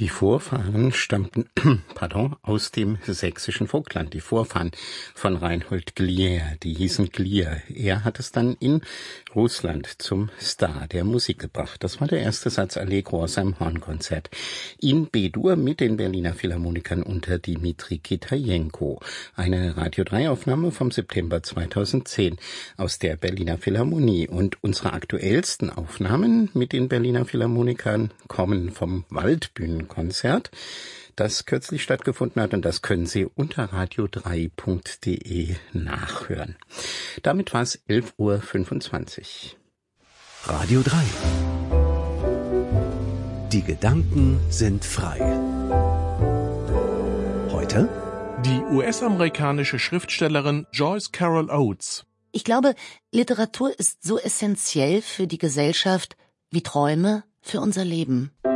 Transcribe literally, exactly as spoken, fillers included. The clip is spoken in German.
Die Vorfahren stammten pardon, aus dem sächsischen Vogtland. Die Vorfahren von Reinhold Glier, die hießen Glier. Er hat es dann in Russland zum Star der Musik gebracht. Das war der erste Satz Allegro aus seinem Hornkonzert. In B-Dur mit den Berliner Philharmonikern unter Dimitri Kitajenko. Eine Radio drei Aufnahme vom September zweitausendzehn aus der Berliner Philharmonie. Und unsere aktuellsten Aufnahmen mit den Berliner Philharmonikern kommen vom Waldbühnenkonzert, das kürzlich stattgefunden hat, und das können Sie unter radio drei punkt de nachhören. Damit war es elf Uhr fünfundzwanzig. Radio drei. Die Gedanken sind frei. Heute die U S-amerikanische Schriftstellerin Joyce Carol Oates. Ich glaube, Literatur ist so essentiell für die Gesellschaft wie Träume für unser Leben.